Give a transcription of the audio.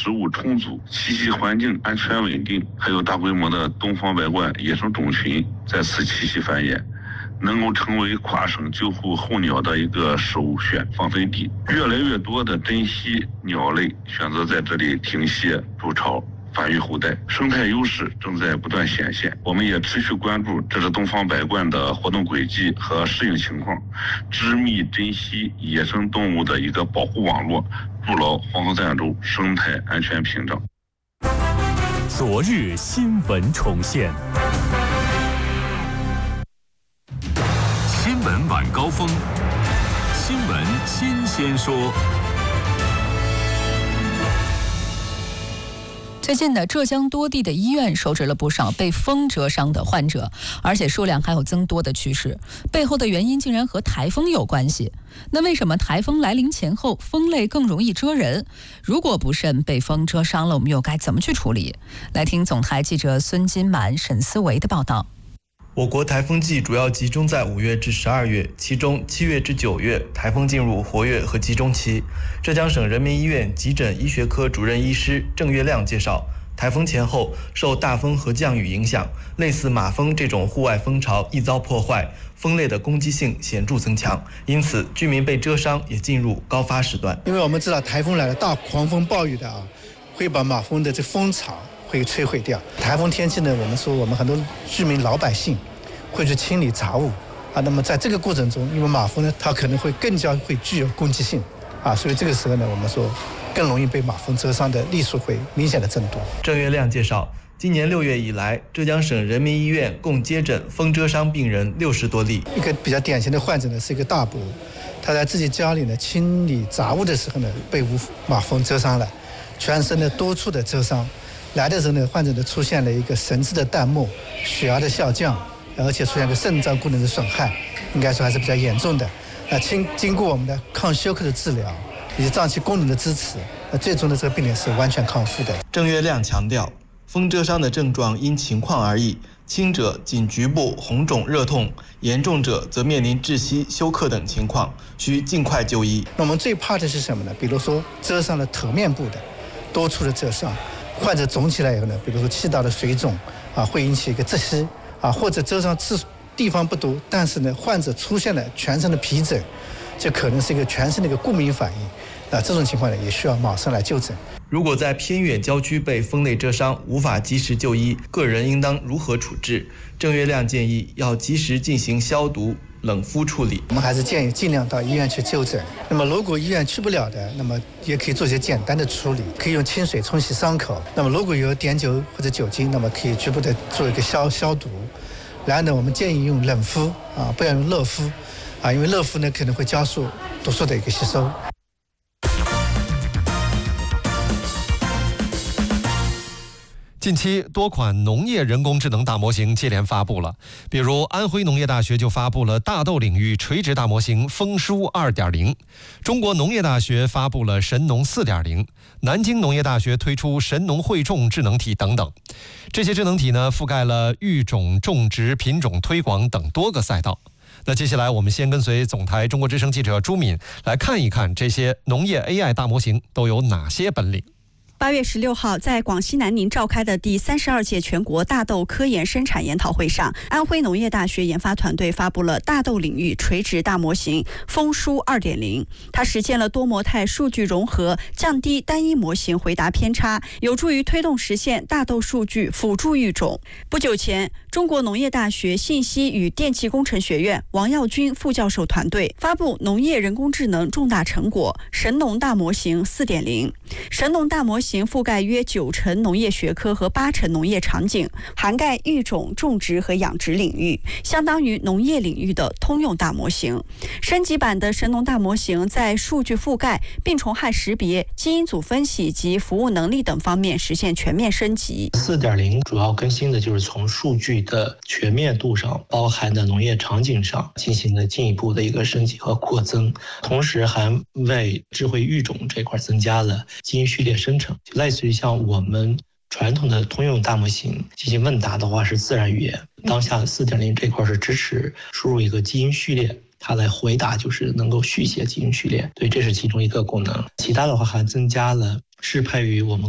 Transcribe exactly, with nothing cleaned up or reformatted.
食物充足，栖息环境安全稳定，还有大规模的东方白冠野生种群在此栖息繁衍，能够成为跨省救护候鸟的一个首选放飞地。越来越多的珍稀鸟类选择在这里停歇筑巢，繁育后代，生态优势正在不断显现。我们也持续关注这只东方白冠的活动轨迹和适应情况，织密珍稀野生动物的一个保护网络，筑牢黄河儋州生态安全屏障。 昨日新闻重现，新闻晚高峰，新闻新鲜说。 最近呢，浙江多地的医院收治了不少被风蛰伤的患者，而且数量还有增多的趋势。背后的原因竟然和台风有关系。那为什么台风来临前后，风类更容易蛰人？如果不慎被风蛰伤了，我们又该怎么去处理？来听总台记者孙金满、沈思维的报道。 我国台风季主要集中在五月至十二月，其中七月至九月台风进入活跃和集中期。浙江省人民医院急诊医学科主任医师郑月亮介绍，台风前后受大风和降雨影响，类似马蜂这种户外蜂巢易遭破坏，蜂类的攻击性显著增强，因此居民被蛰伤也进入高发时段。 因为我们知道台风来了，大狂风暴雨的啊，会把马蜂的这蜂巢会摧毁掉。台风天气呢，我们说我们很多居民老百姓会去清理杂物啊，那么在这个过程中，因为马蜂呢，它可能会更加会具有攻击性啊，所以这个时候呢，我们说更容易被马蜂蛰伤的例数会明显的增多。 郑月亮介绍，今年六月以来，浙江省人民医院共接诊风蛰伤病人六十多例。 一个比较典型的患者呢，是一个大伯，他在自己家里呢清理杂物的时候呢，被马蜂蛰伤了，全身的多处的蛰伤。来的时候呢，患者呢出现了一个神志的淡漠、血压的下降，而且出现个肾脏功能的损害，应该说还是比较严重的。那经经过我们的抗休克的治疗以及脏器功能的支持，那最终的这个病人是完全康复的。 郑月亮强调，风蛰伤的症状因情况而异，轻者仅局部红肿热痛，严重者则面临窒息、休克等情况，需尽快就医。 那我们最怕的是什么呢？比如说蛰伤了头面部的多处的蛰伤，患者肿起来以后呢，比如说气道的水肿啊，会引起一个窒息啊，或者蛰伤次地方不多，但是呢，患者出现了全身的皮疹，这可能是一个全身的一个过敏反应啊，这种情况呢，也需要马上来就诊。 如果在偏远郊区被风类蛰伤，无法及时就医，个人应当如何处置？郑月亮建议要及时进行消毒、冷敷处理。 我们还是建议尽量到医院去就诊。那么如果医院去不了的，那么也可以做些简单的处理，可以用清水冲洗伤口。那么如果有碘酒或者酒精，那么可以局部的做一个消消毒。然后呢，我们建议用冷敷啊，不要用热敷啊，因为热敷呢可能会加速毒素的一个吸收。 近期多款农业人工智能大模型接连发布了，比如安徽农业大学就发布了大豆领域垂直大模型丰舒 二点零， 中国农业大学发布了神农 四点零， 南京农业大学推出神农汇种智能体等等。这些智能体呢，覆盖了育种、种植、品种推广等多个赛道。那接下来我们先跟随总台中国之声记者朱敏来看一看这些农业 A I 大模型都有哪些本领。 八月十六号，在广西南宁召开的第三十二届全国大豆科研生产研讨会上，安徽农业大学研发团队发布了大豆领域垂直大模型丰舒 二点零， 它实现了多模态数据融合，降低单一模型回答偏差，有助于推动实现大豆数据辅助育种。不久前，中国农业大学信息与电气工程学院王耀军副教授团队发布农业人工智能重大成果神农大模型 四点零。 神农大模型覆盖约九成农业学科和八成农业场景，涵盖育种、种植和养殖领域，相当于农业领域的通用大模型。升级版的神农大模型在数据覆盖、病虫害识别、基因组分析及服务能力等方面实现全面升级。 四点零 主要更新的就是从数据的全面度上，包含的农业场景上进行了进一步的一个升级和扩增，同时还为智慧育种这块增加了基因序列生成。类似于像我们传统的通用大模型进行问答的话是自然语言，当下的 四点零 这块是支持输入一个基因序列，它来回答就是能够续写基因序列，对，这是其中一个功能。其他的话还增加了适配于我们